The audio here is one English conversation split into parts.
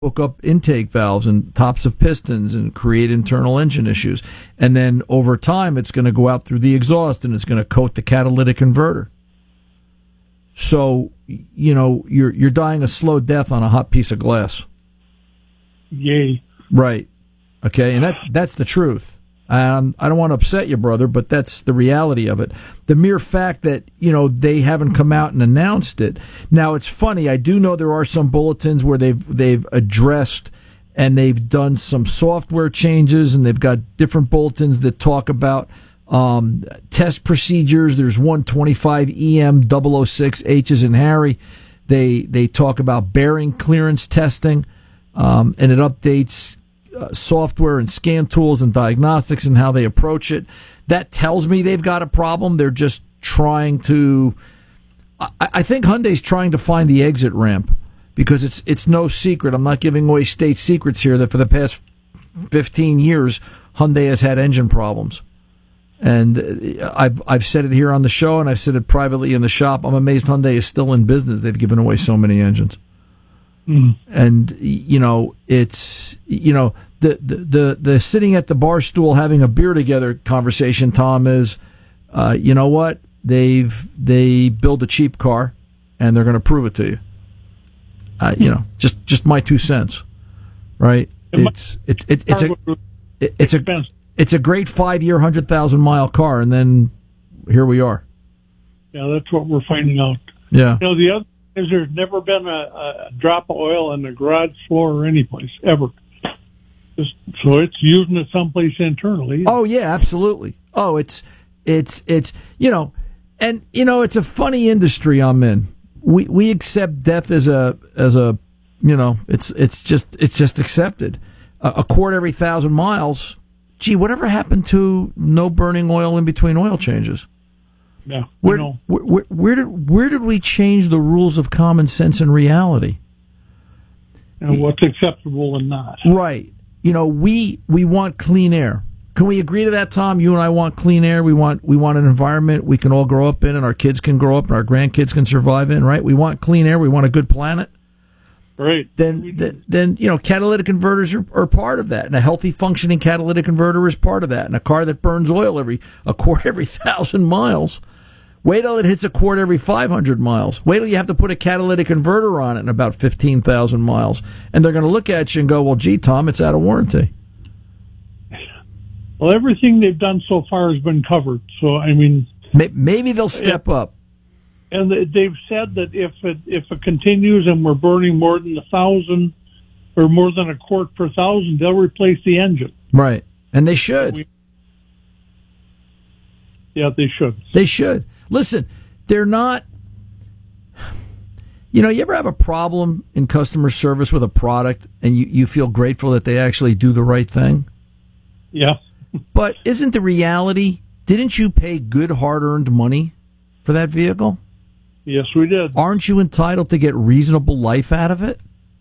hook up intake valves and tops of pistons and create internal engine issues. And then over time, it's going to go out through the exhaust and it's going to coat the catalytic converter. So, you're dying a slow death on a hot piece of glass. Yay. Right. Okay, and that's the truth. I don't want to upset you, brother, but that's the reality of it. The mere fact that, they haven't come out and announced it. Now, it's funny. I do know there are some bulletins where they've addressed and they've done some software changes, and they've got different bulletins that talk about test procedures. There's 125 EM 006 H's and Harry. They talk about bearing clearance testing, and it updates software and scan tools and diagnostics and how they approach it. That tells me they've got a problem. They're just trying to. I think Hyundai's trying to find the exit ramp, because it's no secret. I'm not giving away state secrets here that for the past 15 years Hyundai has had engine problems. And I've said it here on the show, and I've said it privately in the shop. I'm amazed Hyundai is still in business. They've given away so many engines. And it's the sitting at the bar stool having a beer together conversation, Tom, is what they build a cheap car and they're going to prove it to you. Just my 2 cents, right? It's a great 5-year 100,000-mile car, and then here we are. Yeah, that's what we're finding out. Yeah. The other is there's never been a drop of oil in the garage floor or any place ever. So it's using it someplace internally. Oh yeah, absolutely. Oh, it's it's a funny industry I'm in. We accept death as a it's just accepted. A quart every 1,000 miles. Gee, whatever happened to no burning oil in between oil changes? Yeah, where did we change the rules of common sense and reality? And what's acceptable and not. Right. We want clean air. Can we agree to that, Tom? You and I want clean air. We want an environment we can all grow up in, and our kids can grow up, and our grandkids can survive in. Right? We want clean air. We want a good planet. Right. Then catalytic converters are part of that, and a healthy functioning catalytic converter is part of that. And a car that burns oil a quart every 1,000 miles. Wait till it hits a quart every 500 miles. Wait till you have to put a catalytic converter on it in about 15,000 miles. And they're going to look at you and go, well, gee, Tom, it's out of warranty. Well, everything they've done so far has been covered. So, I mean... Maybe they'll step up. And they've said that if it continues and we're burning more than 1,000 or more than a quart per 1,000, they'll replace the engine. Right. And they should. Yeah, they should. They should. Listen, they're not... you ever have a problem in customer service with a product and you feel grateful that they actually do the right thing? Yeah. But isn't the reality, didn't you pay good hard-earned money for that vehicle? Yes, we did. Aren't you entitled to get reasonable life out of it?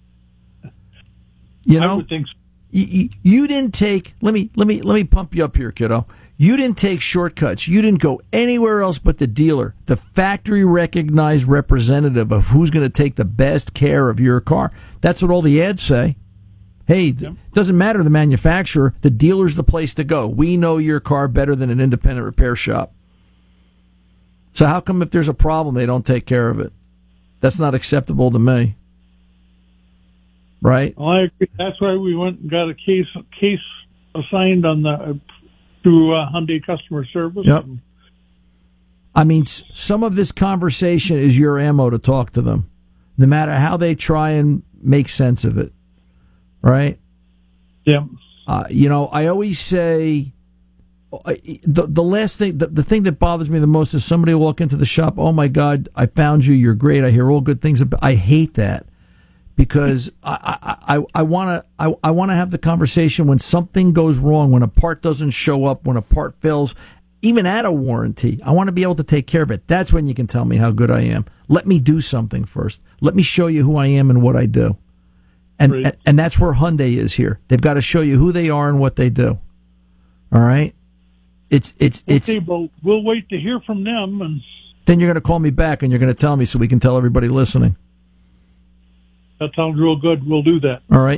I would think so. You didn't take... Let me pump you up here, kiddo. You didn't take shortcuts. You didn't go anywhere else but the dealer, the factory-recognized representative of who's going to take the best care of your car. That's what all the ads say. Hey, doesn't matter the manufacturer. The dealer's the place to go. We know your car better than an independent repair shop. So how come if there's a problem, they don't take care of it? That's not acceptable to me. Right? Well, I agree. That's why we went and got a case assigned on through Hyundai customer service. Yep. I mean, some of this conversation is your ammo to talk to them, no matter how they try and make sense of it. Right? Yeah. I always say the last thing, the thing that bothers me the most is somebody will walk into the shop. Oh my God, I found you. You're great. I hear all good things about. I hate that. Because I want to have the conversation when something goes wrong, when a part doesn't show up, when a part fails, even at a warranty. I want to be able to take care of it. That's when you can tell me how good I am. Let me do something first. Let me show you who I am and what I do. And that's where Hyundai is here. They've got to show you who they are and what they do. All right? It's okay, but we'll wait to hear from them, and then you're going to call me back and you're going to tell me so we can tell everybody listening. That sounds real good. We'll do that. All right.